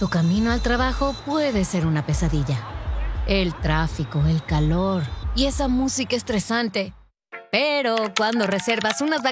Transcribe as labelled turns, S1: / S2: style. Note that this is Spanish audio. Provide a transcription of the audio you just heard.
S1: Tu camino al trabajo puede ser una pesadilla. El tráfico, el calor y esa música estresante. Pero cuando reservas unas vacaciones